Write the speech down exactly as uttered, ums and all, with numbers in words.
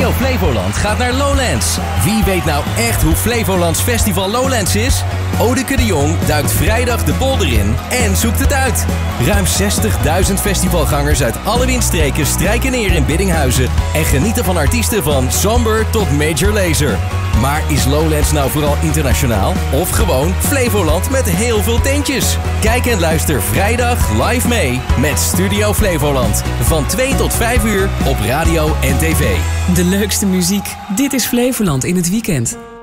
Studio Flevoland gaat naar Lowlands. Wie weet nou echt hoe Flevolands Festival Lowlands is? Odeke de Jong duikt vrijdag de polder in en zoekt het uit. Ruim zestigduizend festivalgangers uit alle windstreken strijken neer in Biddinghuizen en genieten van artiesten van Somber tot Major Lazer. Maar is Lowlands nou vooral internationaal? Of gewoon Flevoland met heel veel tentjes? Kijk en luister vrijdag live mee met Studio Flevoland. Van twee tot vijf uur op radio en tv. De leukste muziek. Dit is Flevoland in het weekend.